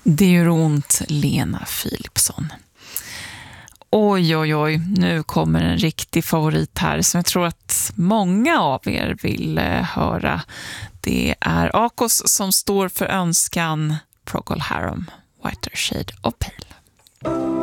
Det gör ont, Lena Philipsson. Oj, oj, oj. Nu kommer en riktig favorit här som jag tror att många av er vill höra. Det är Akos som står för önskan Procol Harum, Whiter Shade of Pale.